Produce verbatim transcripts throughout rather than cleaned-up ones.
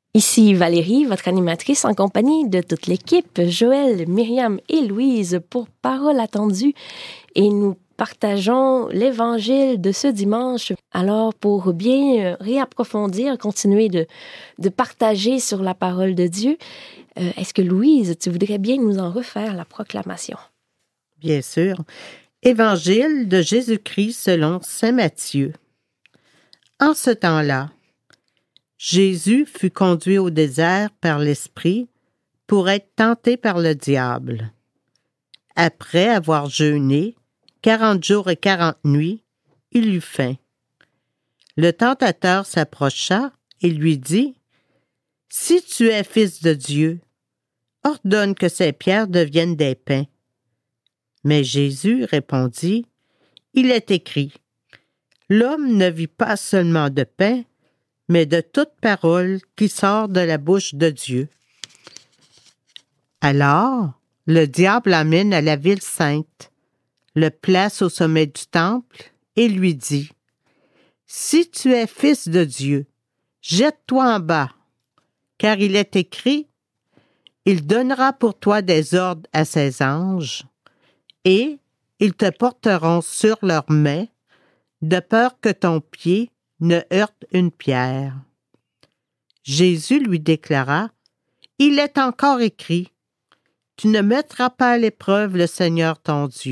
Ici Valérie, votre animatrice en compagnie de toute l'équipe, Joël, Myriam et Louise pour Parole attendue. Et nous partageons l'Évangile de ce dimanche. Alors, pour bien réapprofondir, continuer de, de partager sur la parole de Dieu, euh, est-ce que Louise, tu voudrais bien nous en refaire la proclamation? Bien sûr. Évangile de Jésus-Christ selon saint Matthieu. En ce temps-là, Jésus fut conduit au désert par l'Esprit pour être tenté par le diable. Après avoir jeûné quarante jours et quarante nuits, il eut faim. Le tentateur s'approcha et lui dit, « Si tu es fils de Dieu, ordonne que ces pierres deviennent des pains. » Mais Jésus répondit, « Il est écrit, l'homme ne vit pas seulement de pain, mais de toute parole qui sort de la bouche de Dieu. » Alors, le diable l'amène à la ville sainte, le place au sommet du temple et lui dit, « Si tu es fils de Dieu, jette-toi en bas, car il est écrit, il donnera pour toi des ordres à ses anges, et ils te porteront sur leurs mains, de peur que ton pied ne heurte une pierre. » Jésus lui déclara, « Il est encore écrit, tu ne mettras pas à l'épreuve le Seigneur ton Dieu. »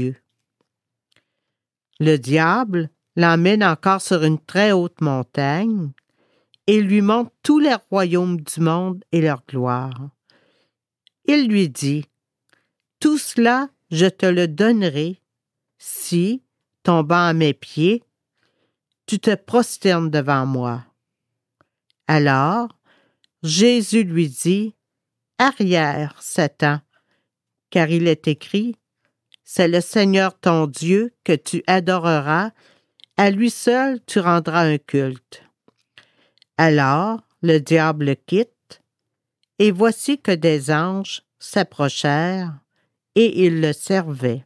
Le diable l'emmène encore sur une très haute montagne et lui montre tous les royaumes du monde et leur gloire. Il lui dit, « Tout cela, je te le donnerai si, tombant à mes pieds, tu te prosternes devant moi. » Alors, Jésus lui dit, « Arrière, Satan, car il est écrit, c'est le Seigneur ton Dieu que tu adoreras, à lui seul tu rendras un culte. » Alors, le diable le quitte, et voici que des anges s'approchèrent, et ils le servaient.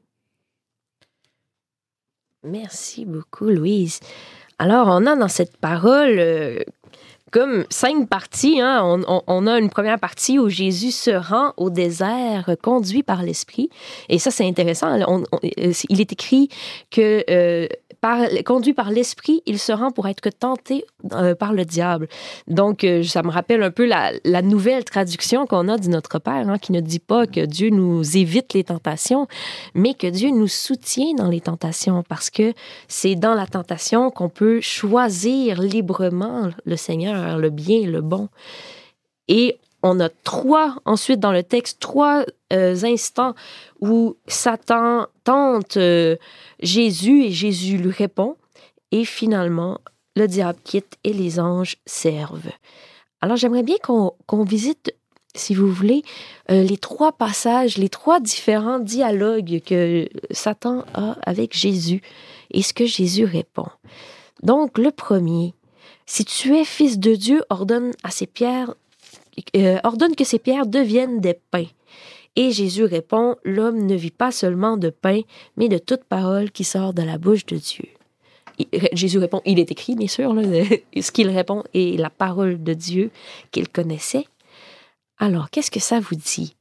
Merci beaucoup, Louise. Alors, on a dans cette parole euh, comme cinq parties. Hein? On, on, on a une première partie où Jésus se rend au désert, conduit par l'Esprit. Et ça, c'est intéressant. On, on, il est écrit que... Euh, Par, conduit par l'Esprit, il se rend pour être tenté euh, par le diable. Donc, euh, ça me rappelle un peu la, la nouvelle traduction qu'on a du Notre Père, hein, qui ne dit pas que Dieu nous évite les tentations, mais que Dieu nous soutient dans les tentations, parce que c'est dans la tentation qu'on peut choisir librement le Seigneur, le bien et le bon. Et on a trois, ensuite dans le texte, trois euh, instants où Satan tente euh, Jésus et Jésus lui répond. Et finalement, le diable quitte et les anges servent. Alors, j'aimerais bien qu'on, qu'on visite, si vous voulez, euh, les trois passages, les trois différents dialogues que Satan a avec Jésus et ce que Jésus répond. Donc, le premier, « Si tu es fils de Dieu, ordonne à ces pierres Euh, ordonne que ces pierres deviennent des pains. » Et Jésus répond, « L'homme ne vit pas seulement de pain, mais de toute parole qui sort de la bouche de Dieu. » Jésus répond, il est écrit, bien sûr, là, ce qu'il répond est la parole de Dieu qu'il connaissait. Alors, qu'est-ce que ça vous dit?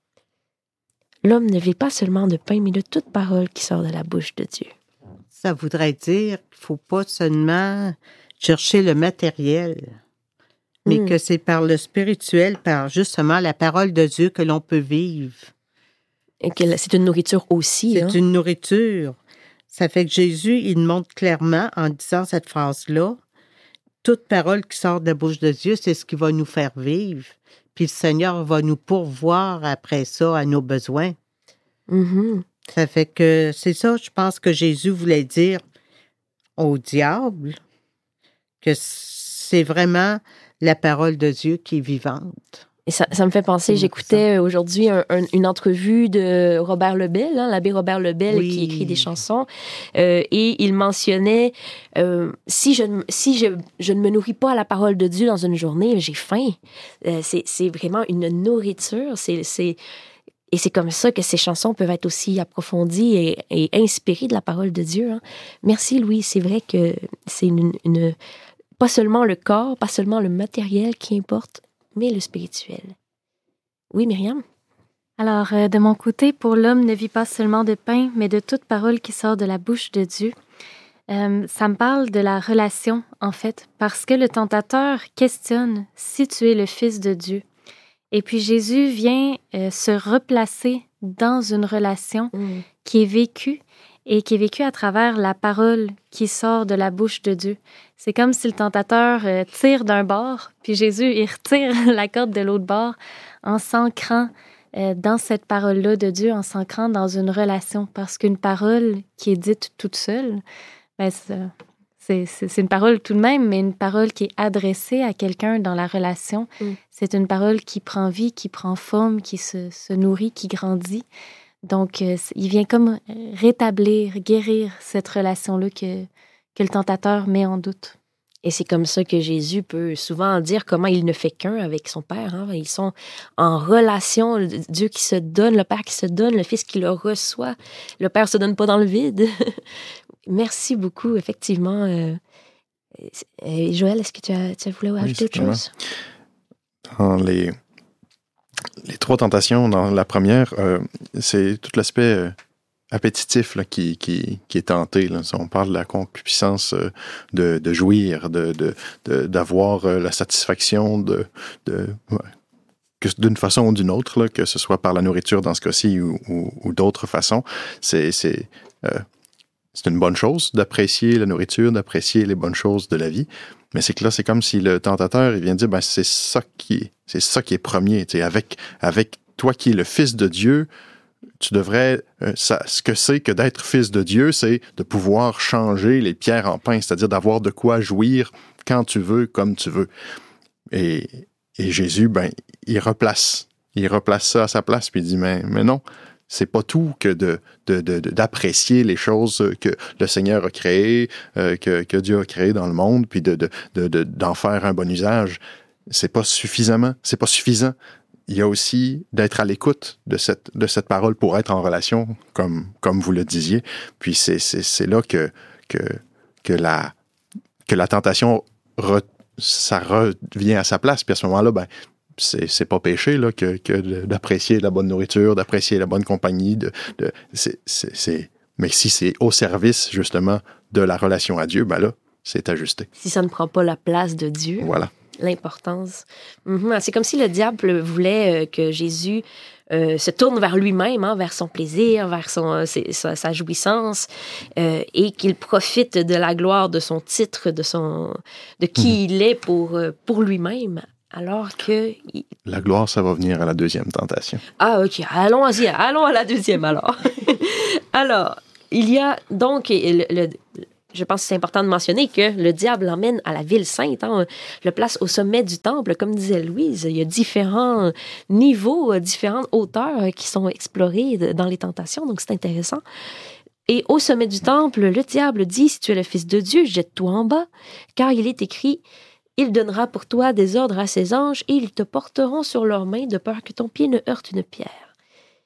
L'homme ne vit pas seulement de pain, mais de toute parole qui sort de la bouche de Dieu. Ça voudrait dire qu'il ne faut pas seulement chercher le matériel, mais mmh. que c'est par le spirituel, par justement la parole de Dieu que l'on peut vivre. Et que c'est une nourriture aussi. C'est hein? une nourriture. Ça fait que Jésus, il montre clairement, en disant cette phrase-là, toute parole qui sort de la bouche de Dieu, c'est ce qui va nous faire vivre. Puis le Seigneur va nous pourvoir après ça à nos besoins. Mm-hmm. Ça fait que c'est ça, je pense que Jésus voulait dire au diable que c'est vraiment la parole de Dieu qui est vivante. Et ça, ça me fait penser, j'écoutais aujourd'hui un, un, une entrevue de Robert Lebel, hein, l'abbé Robert Lebel, oui. qui écrit des chansons, euh, et il mentionnait, euh, si, je, si je, je ne me nourris pas à la parole de Dieu dans une journée, j'ai faim. Euh, c'est, c'est vraiment une nourriture, c'est... c'est Et c'est comme ça que ces chansons peuvent être aussi approfondies et, et inspirées de la parole de Dieu. Hein. Merci, Louis. C'est vrai que c'est une, une, pas seulement le corps, pas seulement le matériel qui importe, mais le spirituel. Oui, Myriam? Alors, euh, de mon côté, pour l'homme ne vit pas seulement de pain, mais de toute parole qui sort de la bouche de Dieu. Euh, ça me parle de la relation, en fait, parce que le tentateur questionne si tu es le Fils de Dieu. Et puis Jésus vient euh, se replacer dans une relation mmh. qui est vécue et qui est vécue à travers la parole qui sort de la bouche de Dieu. C'est comme si le tentateur euh, tire d'un bord, puis Jésus, il retire la corde de l'autre bord en s'ancrant euh, dans cette parole-là de Dieu, en s'ancrant dans une relation. Parce qu'une parole qui est dite toute seule, ben, c'est, c'est, c'est une parole tout de même, mais une parole qui est adressée à quelqu'un dans la relation. Mm. C'est une parole qui prend vie, qui prend forme, qui se, se nourrit, qui grandit. Donc, euh, il vient comme rétablir, guérir cette relation-là que, que le tentateur met en doute. Et c'est comme ça que Jésus peut souvent dire comment il ne fait qu'un avec son Père. Hein? Ils sont en relation, Dieu qui se donne, le Père qui se donne, le Fils qui le reçoit. Le Père ne se donne pas dans le vide. Merci beaucoup, effectivement. Euh, euh, Joël, est-ce que tu as, tu as voulu ajouter oui, autre chose? Dans les, les trois tentations, dans la première, euh, c'est tout l'aspect... Euh, appétitif là, qui, qui, qui est tenté. Là. On parle de la concupiscence euh, de, de jouir, de, de, de, d'avoir euh, la satisfaction de, de, ouais, que d'une façon ou d'une autre, là, que ce soit par la nourriture dans ce cas-ci ou, ou, ou d'autres façons. C'est, c'est, euh, c'est une bonne chose d'apprécier la nourriture, d'apprécier les bonnes choses de la vie. Mais c'est que là, c'est comme si le tentateur il vient dire ben, c'est ça qui est, c'est ça qui est premier. Avec, avec toi qui es le Fils de Dieu, tu devrais, euh, ça, ce que c'est que d'être fils de Dieu, c'est de pouvoir changer les pierres en pain, c'est-à-dire d'avoir de quoi jouir quand tu veux, comme tu veux. Et, et Jésus, ben, il replace, il replace ça à sa place, puis il dit, mais, mais non, c'est pas tout que de, de, de, d'apprécier les choses que le Seigneur a créées, euh, que, que Dieu a créées dans le monde, puis de, de, de, de, d'en faire un bon usage. C'est pas suffisamment, c'est pas suffisant. Il y a aussi d'être à l'écoute de cette, de cette parole pour être en relation, comme, comme vous le disiez. Puis c'est, c'est, c'est là que, que, que, la, que la tentation, re, ça revient à sa place. Puis à ce moment-là, ben, c'est, c'est pas péché là, que, que d'apprécier la bonne nourriture, d'apprécier la bonne compagnie. De, de, c'est, c'est, c'est... Mais si c'est au service, justement, de la relation à Dieu, ben là, c'est ajusté. Si ça ne prend pas la place de Dieu. Voilà. L'importance. Mm-hmm. C'est comme si le diable voulait euh, que Jésus euh, se tourne vers lui-même, hein, vers son plaisir, vers son, ses, sa, sa jouissance, euh, et qu'il profite de la gloire de son titre, de, son, de qui mm-hmm. il est pour, euh, pour lui-même, alors que... Il... La gloire, ça va venir à la deuxième tentation. Ah, OK. Allons-y. Allons à la deuxième, alors. Alors, il y a donc... Le, le, Je pense que c'est important de mentionner que le diable l'emmène à la ville sainte, hein, le place au sommet du temple, comme disait Louise. Il y a différents niveaux, différentes hauteurs qui sont explorées dans les tentations, donc c'est intéressant. Et au sommet du temple, le diable dit, si tu es le Fils de Dieu, jette-toi en bas, car il est écrit, il donnera pour toi des ordres à ses anges et ils te porteront sur leurs mains de peur que ton pied ne heurte une pierre.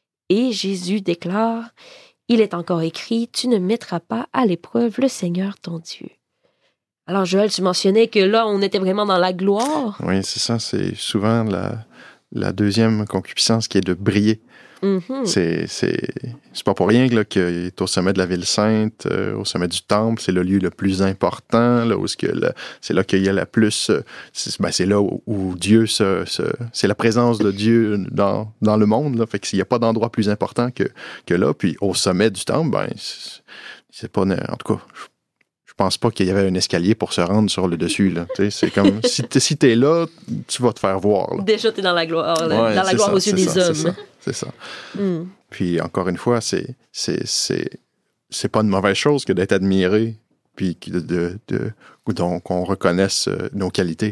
Et Jésus déclare, il est encore écrit, tu ne mettras pas à l'épreuve le Seigneur ton Dieu. Alors, Joël, tu mentionnais que là, on était vraiment dans la gloire. Oui, c'est ça. C'est souvent la, la deuxième concupiscence qui est de briller. Mm-hmm. C'est, c'est, c'est pas pour rien là, qu'il est au sommet de la ville sainte, euh, au sommet du temple. C'est le lieu le plus important, là, où c'est, que le, c'est là qu'il y a la plus... Euh, c'est, ben, c'est là où, où Dieu se, se... C'est la présence de Dieu dans, dans le monde. Là, fait qu'il n'y a pas d'endroit plus important que, que là. Puis au sommet du temple, ben, c'est, c'est pas... En tout cas... Je pense pas qu'il y avait un escalier pour se rendre sur le dessus. Là. C'est comme, si t'es, si t'es là, tu vas te faire voir. Là. Déjà, t'es dans la gloire, ouais, dans la gloire ça, aux yeux des ça, hommes. C'est ça. C'est ça. Mm. Puis, encore une fois, c'est, c'est, c'est, c'est pas une mauvaise chose que d'être admiré, puis de, de, de, donc qu'on reconnaisse nos qualités.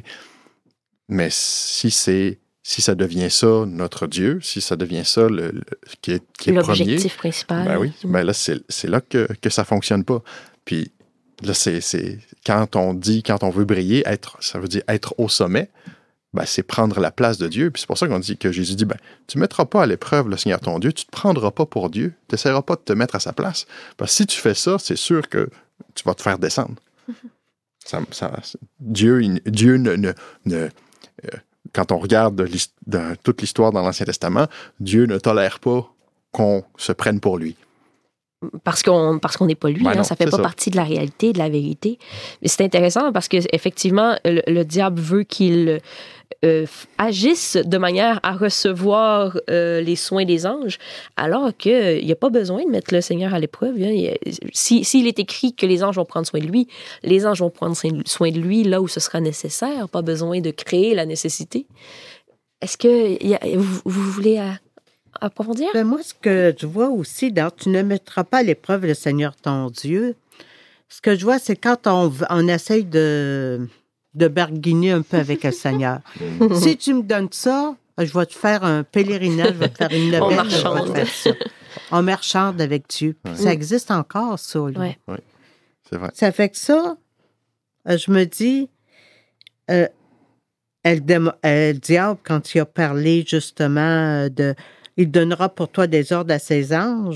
Mais si c'est... Si ça devient ça, notre Dieu, si ça devient ça, le, le, qui est, qui est l'objectif premier, principal. Ben oui, mm. ben là, c'est, c'est là que, que ça fonctionne pas. Puis, là, c'est, c'est quand on dit, quand on veut briller, être, ça veut dire être au sommet, ben, c'est prendre la place de Dieu. Puis c'est pour ça qu'on dit que Jésus dit, ben, tu ne mettras pas à l'épreuve le Seigneur ton Dieu, tu ne te prendras pas pour Dieu, tu n'essaieras pas de te mettre à sa place. Parce que si tu fais ça, c'est sûr que tu vas te faire descendre. Mm-hmm. ça, ça, Dieu, il, Dieu ne, ne, ne euh, quand on regarde de de toute l'histoire dans l'Ancien Testament, Dieu ne tolère pas qu'on se prenne pour lui. Parce qu'on parce qu'on n'est pas lui, Ben hein, non, ça fait pas ça. partie de la réalité, de la vérité. Mais c'est intéressant parce que effectivement, le, le diable veut qu'il euh, agisse de manière à recevoir euh, les soins des anges, alors qu'il n'y a pas besoin de mettre le Seigneur à l'épreuve. Hein. Il, si, s'il est écrit que les anges vont prendre soin de lui, les anges vont prendre soin de lui là où ce sera nécessaire, pas besoin de créer la nécessité. Est-ce que y a, vous, vous voulez à, approfondir? Ben, moi, ce que je vois aussi, dans tu ne mettras pas à l'épreuve le Seigneur ton Dieu, ce que je vois, c'est quand on, on essaye de, de barguiner un peu avec le Seigneur. Si tu me donnes ça, je vais te faire un pèlerinage, je vais te faire une On navette, je vais marchande. te faire ça. On marchande avec Dieu. Puis Ouais. ça existe encore, ça. Là. Ouais. C'est vrai. Ça fait que ça, euh, je me dis, euh, elle, démo- euh, le diable, quand il a parlé justement de « Il donnera pour toi des ordres à ses anges »,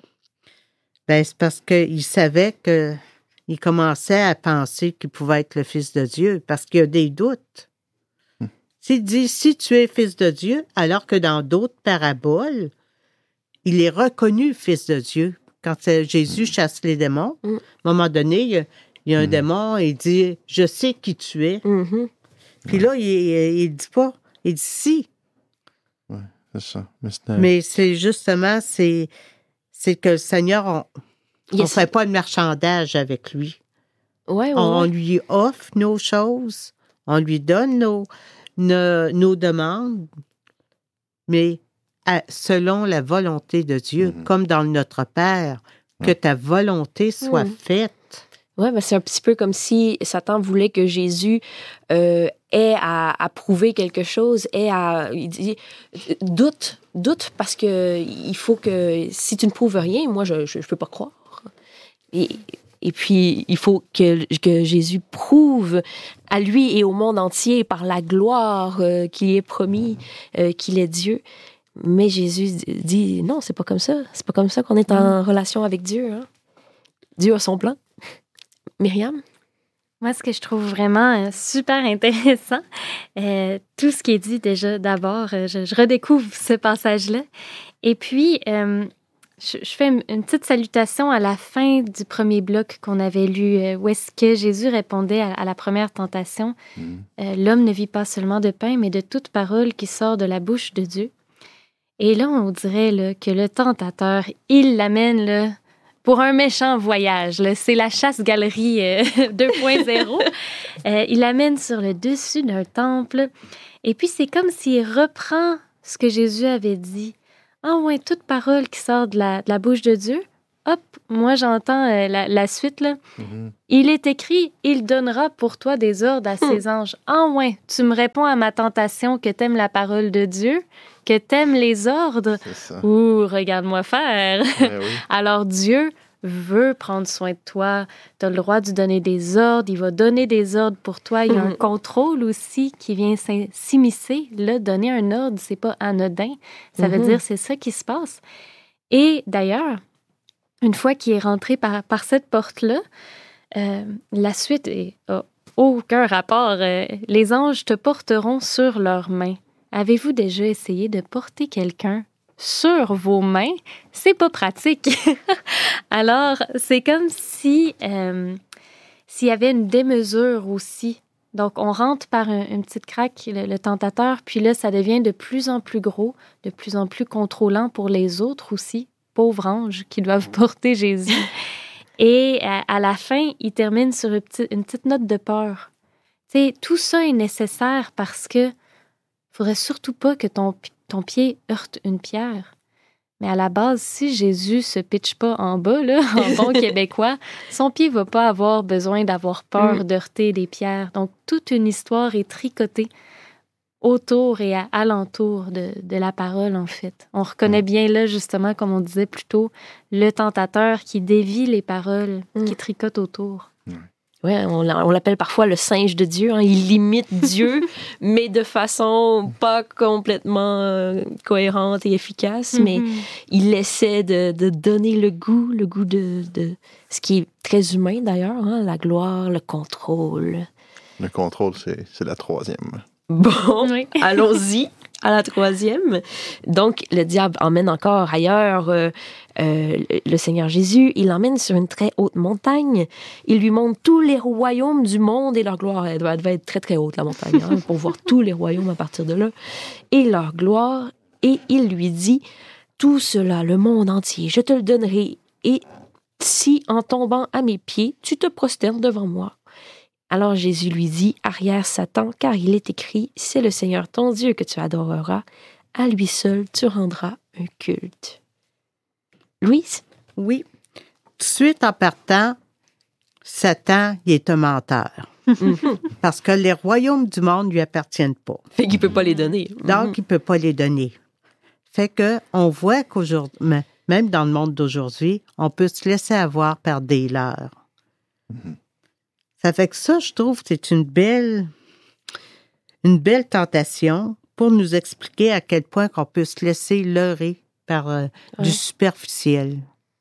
ben c'est parce qu'il savait qu'il commençait à penser qu'il pouvait être le Fils de Dieu, parce qu'il y a des doutes. Hmm. S'il dit « Si tu es Fils de Dieu », alors que dans d'autres paraboles, il est reconnu Fils de Dieu. Quand euh, Jésus chasse les démons, Mm. à un moment donné, il y a, il y a un Mm. démon, il dit « Je sais qui tu es ». Mm-hmm. Puis là, il ne dit pas, il dit « Si ». C'est ça. Mais c'est un- Mais c'est justement, c'est, c'est que le Seigneur, on ne Yes. fait pas de marchandage avec lui. Ouais, ouais, On ouais. lui offre nos choses, on lui donne nos, nos, nos demandes, mais à- selon la volonté de Dieu, Mhm. comme dans le Notre Père, que ta volonté soit Mhm. faite. Ouais, ben c'est un petit peu comme si Satan voulait que Jésus euh, ait à, à prouver quelque chose, ait à... Il dit, doute, doute, parce que il faut que... Si tu ne prouves rien, moi, je ne peux pas croire. Et, et puis, il faut que, que Jésus prouve à lui et au monde entier, par la gloire euh, qu'il est promis, euh, qu'il est Dieu. Mais Jésus dit, non, c'est pas comme ça. C'est pas comme ça qu'on est en relation avec Dieu. Hein. Dieu a son plan. Myriam? Moi, ce que je trouve vraiment euh, super intéressant, euh, tout ce qui est dit déjà d'abord, euh, je, je redécouvre ce passage-là. Et puis, euh, je, je fais une, une petite salutation à la fin du premier bloc qu'on avait lu, euh, où est-ce que Jésus répondait à, à la première tentation. Mhm. Euh, L'homme ne vit pas seulement de pain, mais de toute parole qui sort de la bouche de Dieu. Et là, on dirait là, que le tentateur, il l'amène là, pour un méchant voyage. Là. C'est la chasse-galerie euh, deux point zéro. Euh, il l'amène sur le dessus d'un temple. Et puis, c'est comme s'il reprend ce que Jésus avait dit. Ah ouais, toute parole qui sort de la, de la bouche de Dieu. Hop, moi, j'entends euh, la, la suite. Là. Mhm. Il est écrit, il donnera pour toi des ordres à ses anges. Ah ouais, tu me réponds à ma tentation que t'aimes la parole de Dieu, que t'aimes les ordres. C'est ça. Ouh, regarde-moi faire. Ben oui. Alors Dieu veut prendre soin de toi. Tu as le droit de lui donner des ordres. Il va donner des ordres pour toi. Il y a un Mhm. contrôle aussi qui vient s'in- s'immiscer. Là, donner un ordre, c'est pas anodin. Ça veut Mhm. dire c'est ça qui se passe. Et d'ailleurs, une fois qu'il est rentré par, par cette porte-là, euh, la suite n'a aucun rapport. Euh, les anges te porteront sur leurs mains. Avez-vous déjà essayé de porter quelqu'un sur vos mains? C'est pas pratique. Alors, c'est comme si euh, s'il y avait une démesure aussi. Donc, on rentre par un- une petite craque, le, le tentateur, puis là, ça devient de plus en plus gros, de plus en plus contrôlant pour les autres aussi, pauvres anges qui doivent porter Jésus. Et à, à la fin, il termine sur une petite, une petite note de peur. Tu sais, tout ça est nécessaire parce que faudrait surtout pas que ton, pi- ton pied heurte une pierre. Mais à la base, si Jésus se pitche pas en bas, là, en bon québécois, son pied va pas avoir besoin d'avoir peur Mm. d'heurter des pierres. Donc, toute une histoire est tricotée autour et à, alentour de, de la parole, en fait. On reconnaît bien là, justement, comme on disait plus tôt, le tentateur qui dévie les paroles, Mm. qui tricote autour. Ouais, on l'a- on l'appelle parfois le singe de Dieu. Hein. Il imite Dieu, mais de façon pas complètement euh, cohérente et efficace. Mais Mhm. il essaie de, de donner le goût, le goût de, de ce qui est très humain d'ailleurs, hein, la gloire, le contrôle. Le contrôle, c'est c'est la troisième. Bon, Oui. allons-y à la troisième. Donc, le diable emmène encore ailleurs euh, euh, le Seigneur Jésus. Il l'emmène sur une très haute montagne. Il lui montre tous les royaumes du monde et leur gloire. Elle devait être très, très haute, la montagne, hein, pour voir tous les royaumes à partir de là. Et leur gloire. Et il lui dit, tout cela, le monde entier, je te le donnerai. Et si, en tombant à mes pieds, tu te prosternes devant moi. Alors Jésus lui dit, arrière Satan, car il est écrit, c'est le Seigneur ton Dieu que tu adoreras, à lui seul tu rendras un culte. Louise? Oui. Tout de suite en partant, Satan, il est un menteur. Mm-hmm. Parce que les royaumes du monde ne lui appartiennent pas. Fait qu'il peut pas les donner. Donc, Mm-hmm. il ne peut pas les donner. Fait que on voit qu'aujourd'hui, même dans le monde d'aujourd'hui, on peut se laisser avoir par des leurres. Mm-hmm. Ça fait que ça, je trouve, c'est une belle, une belle tentation pour nous expliquer à quel point qu'on peut se laisser leurrer par euh, Ouais. du superficiel.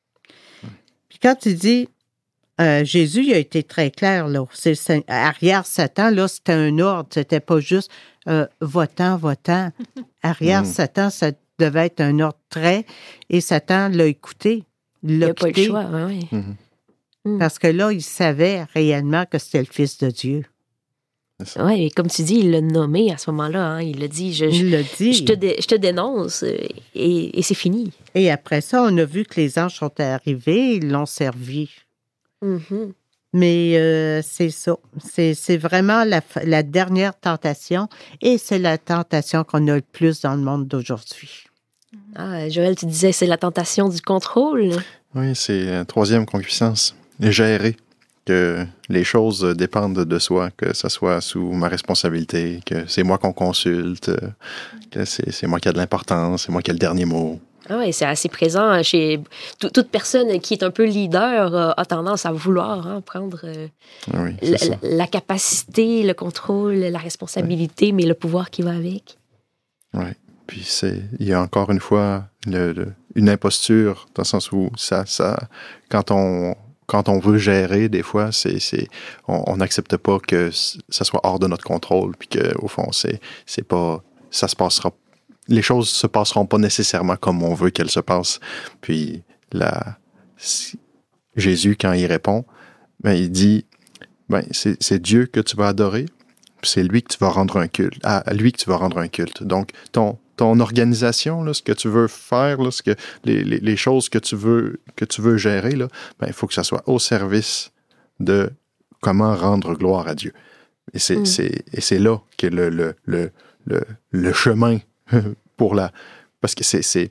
Puis quand tu dis, euh, Jésus, il a été très clair, là. C'est, c'est, arrière Satan, là, c'était un ordre. C'était pas juste euh, votant, votant. Arrière Mm. Satan, ça devait être un ordre très. Et Satan l'a écouté. Il Il l'a n'y a pas quitté. le choix. Ouais, ouais. Mhm. Mm. Parce que là, il savait réellement que c'était le Fils de Dieu. C'est ça. Ouais, et comme tu dis, il l'a nommé à ce moment-là. Hein. Il a dit, je, je, Il l'a dit. je te, dé- je te dénonce euh, et, et c'est fini. Et après ça, on a vu que les anges sont arrivés, ils l'ont servi. Mm-hmm. Mais euh, c'est ça. C'est, c'est vraiment la, f- la dernière tentation et c'est la tentation qu'on a le plus dans le monde d'aujourd'hui. Ah, Joël, tu disais, c'est la tentation du contrôle. Oui, c'est la troisième concupiscence. Gérer, que les choses dépendent de soi, que ça soit sous ma responsabilité, que c'est moi qu'on consulte, que c'est, c'est moi qui a de l'importance, c'est moi qui a le dernier mot. Ah ouais, c'est assez présent chez tout- toute personne qui est un peu leader euh, a tendance à vouloir hein, prendre euh, Oui, c'est la, ça. la- la capacité, le contrôle, la responsabilité, mais le pouvoir qui va avec. Oui. Puis c'est, il y a encore une fois le, le- une imposture dans le sens où ça, ça, quand on, quand on veut gérer, des fois, c'est, c'est, on n'accepte pas que c- ça soit hors de notre contrôle, puis que au fond, c'est, c'est pas, ça se passera, les choses se passeront pas nécessairement comme on veut qu'elles se passent. Puis la, si- Jésus, quand il répond, ben il dit, ben c'est, c'est Dieu que tu vas adorer. C'est lui que tu vas rendre un culte, à à lui que tu vas rendre un culte. Donc, ton, ton organisation, là, ce que tu veux faire, là, ce que, les, les, les choses que tu veux, que tu veux gérer, là, ben, il faut que ça soit au service de comment rendre gloire à Dieu. Et c'est, Mm. c'est, et c'est là que le, le, le, le, le chemin pour la... Parce que c'est, c'est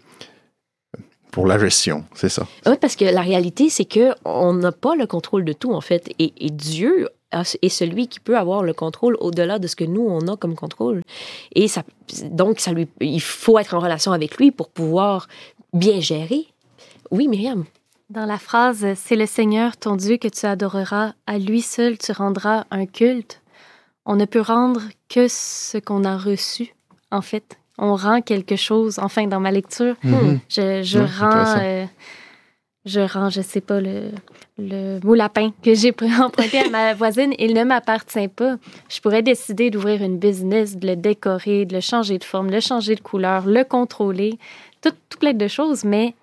pour la gestion, c'est ça. Oui, parce que la réalité, c'est qu'on n'a pas le contrôle de tout, en fait. Et, et Dieu a- est celui qui peut avoir le contrôle au-delà de ce que nous, on a comme contrôle. Et ça, donc, ça lui, il faut être en relation avec lui pour pouvoir bien gérer. Oui, Myriam. Dans la phrase « C'est le Seigneur ton Dieu que tu adoreras, à lui seul tu rendras un culte », on ne peut rendre que ce qu'on a reçu, en fait. On rend quelque chose, enfin, dans ma lecture, Mhm. je, je Ouais, rends... intéressant. euh, je rends, je sais pas, le, le moule à pain que j'ai emprunté à ma voisine. Il ne m'appartient pas. Je pourrais décider d'ouvrir une business, de le décorer, de le changer de forme, de le changer de couleur, le contrôler, tout, tout plein de choses, mais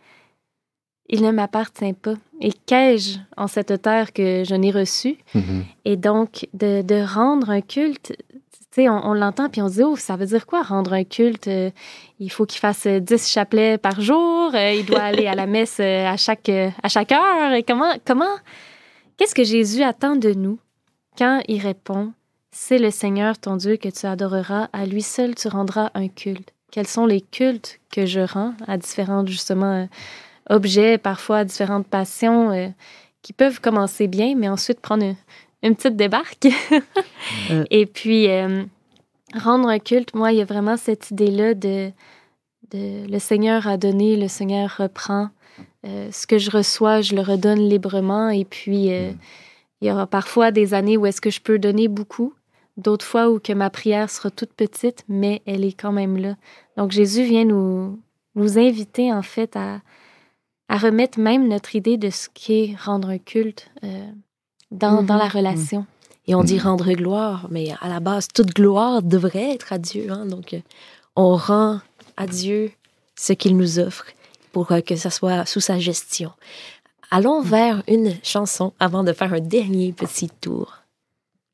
il ne m'appartient pas. Et qu'ai-je en cette terre que je n'ai reçue? Mhm. Et donc, de, de rendre un culte, tu sais, on, on l'entend puis on se dit, oh, ça veut dire quoi rendre un culte? Euh, il faut qu'il fasse euh, dix chapelets par jour, euh, il doit aller à la messe euh, à chaque, euh, à chaque heure. Et comment, comment, qu'est-ce que Jésus attend de nous quand il répond, c'est le Seigneur ton Dieu que tu adoreras, à lui seul tu rendras un culte? Quels sont les cultes que je rends à différents, justement, euh, objets, parfois à différentes passions euh, qui peuvent commencer bien, mais ensuite prendre une, une petite débarque. Euh. Et puis, euh, rendre un culte, moi, il y a vraiment cette idée-là de, de le Seigneur a donné, le Seigneur reprend. Euh, ce que je reçois, je le redonne librement. Et puis, euh, Mm. il y aura parfois des années où est-ce que je peux donner beaucoup, d'autres fois où que ma prière sera toute petite, mais elle est quand même là. Donc, Jésus vient nous, nous inviter, en fait, à, à remettre même notre idée de ce qu'est rendre un culte euh, dans, Mhm. dans la relation. Et on dit Mm. rendre gloire, mais à la base, toute gloire devrait être à Dieu. Hein? Donc, euh, on rend à Dieu ce qu'il nous offre pour euh, que ça soit sous sa gestion. Allons vers une chanson avant de faire un dernier petit tour.